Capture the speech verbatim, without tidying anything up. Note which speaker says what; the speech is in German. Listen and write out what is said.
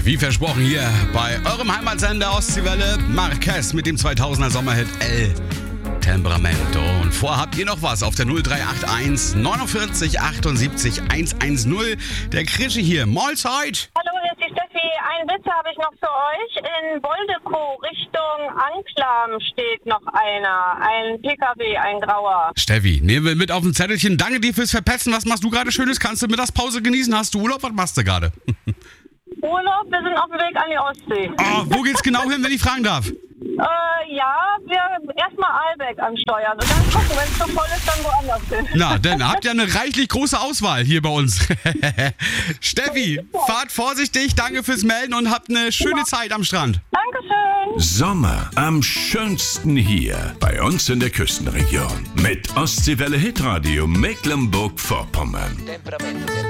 Speaker 1: wie versprochen hier bei eurem Heimatsender Ostseewelle. Marquez mit dem zweitausender Sommerhit El Temperamento. Und vorher habt ihr noch was auf der null drei acht eins neunundvierzig achtundsiebzig hundertzehn. Der Krischi hier. Mahlzeit.
Speaker 2: Hallo, hier ist die Steffi. Einen Witz habe ich noch für euch. In Boldekow Richtung Anklam steht noch einer. Ein P K W, ein grauer.
Speaker 1: Steffi, nehmen wir mit auf ein Zettelchen. Danke dir fürs Verpetzen. Was machst du gerade Schönes? Kannst du Mittagspause genießen? Hast du Urlaub? Was machst du gerade?
Speaker 2: Urlaub, wir sind auf dem Weg an die Ostsee.
Speaker 1: Oh, wo geht's genau hin, wenn ich fragen darf?
Speaker 2: Äh, ja, wir erstmal Aalbeck ansteuern und dann gucken, wenn es zu voll ist, dann woanders hin.
Speaker 1: Na, denn habt ihr eine reichlich große Auswahl hier bei uns. Steffi, fahrt vorsichtig, danke fürs Melden und habt eine schöne Zeit am Strand.
Speaker 2: Dankeschön.
Speaker 3: Sommer am schönsten hier bei uns in der Küstenregion mit Ostseewelle Hitradio Mecklenburg-Vorpommern.